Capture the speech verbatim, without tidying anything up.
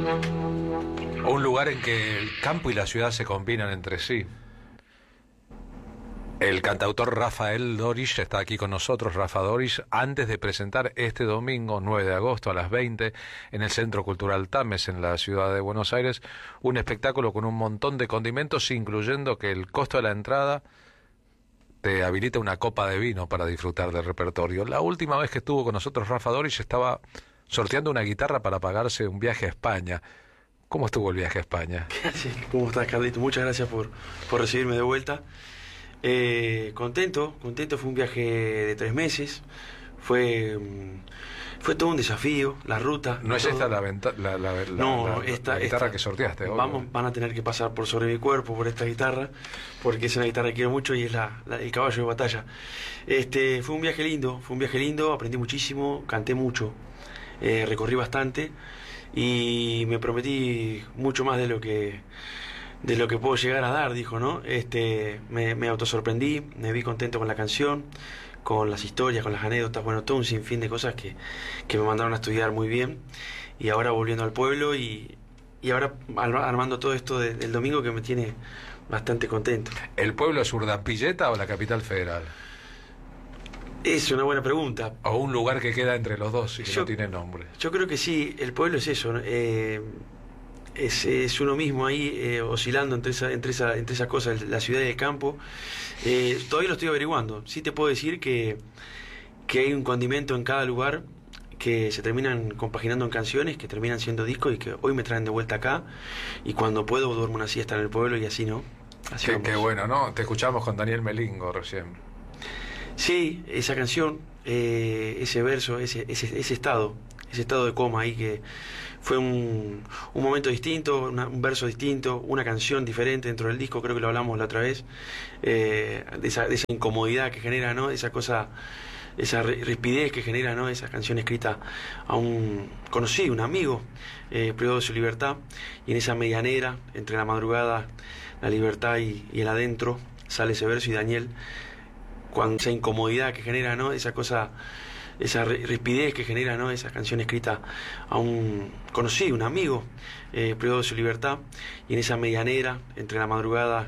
O un lugar en que el campo y la ciudad se combinan entre sí. El cantautor Rafael Doris está aquí con nosotros. Rafa Doris, antes de presentar este domingo nueve de agosto a las veinte en el Centro Cultural Tames en la ciudad de Buenos Aires, un espectáculo con un montón de condimentos, incluyendo que el costo de la entrada te habilita una copa de vino para disfrutar del repertorio. La última vez que estuvo con nosotros Rafa Doris estaba sorteando una guitarra para pagarse un viaje a España. ¿Cómo estuvo el viaje a España? ¿Cómo estás, Carlito? Muchas gracias por, por recibirme de vuelta. Eh, contento, contento, fue un viaje de tres meses, fue fue todo un desafío, la ruta. ¿No es todo. esta la, venta, la, la, la, no, la, esta, la guitarra esta, que sorteaste? Vamos, van a tener que pasar por sobre mi cuerpo por esta guitarra, porque es una guitarra que quiero mucho y es la, la, el caballo de batalla. Este, fue un viaje lindo, fue un viaje lindo, aprendí muchísimo, canté mucho, eh, recorrí bastante y me prometí mucho más de lo que de lo que puedo llegar a dar, dijo, ¿no? Este, me, me autosorprendí, me vi contento con la canción, con las historias, con las anécdotas, bueno, todo un sinfín de cosas que, que me mandaron a estudiar muy bien, y ahora volviendo al pueblo y, y ahora armando todo esto de, del domingo que me tiene bastante contento. ¿El pueblo es Urdampilleta o la capital federal? Es una buena pregunta. ¿O un lugar que queda entre los dos y que yo, no tiene nombre? Yo creo que sí, el pueblo es eso, ¿no? eh, Es, es uno mismo ahí eh, oscilando entre esa, entre esa, entre esas cosas, la ciudad y el campo. Eh, todavía lo estoy averiguando. Sí te puedo decir que, que hay un condimento en cada lugar que se terminan compaginando en canciones, que terminan siendo discos y que hoy me traen de vuelta acá. Y cuando puedo duermo una siesta en el pueblo y así, ¿no? Así qué, vamos. Qué bueno, ¿no? Te escuchamos con Daniel Melingo recién. Sí, esa canción, eh, ese verso, ese, ese, ese estado, ese estado de coma ahí que fue un, un momento distinto, una, un verso distinto, una canción diferente dentro del disco, creo que lo hablamos la otra vez, eh, de, esa, de esa incomodidad que genera, ¿no? Esa cosa, esa rispidez que genera, ¿no? Esa canción escrita a un conocido, un amigo, eh, privado de su libertad, y en esa medianera, entre la madrugada, la libertad y, y el adentro, sale ese verso y Daniel, cuando esa incomodidad que genera, ¿no? Esa cosa, esa rispidez que genera, ¿no? Esa canción escrita a un conocido, un amigo, eh, privado de su libertad, y en esa medianera, entre la madrugada,